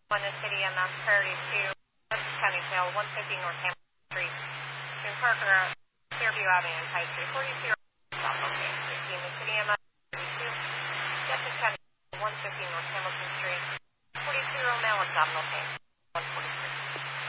One in City and Mount Prairie 2, West County Trail, 150 North Hampton Street, June Parker, Fairview Avenue, and High Street, 42.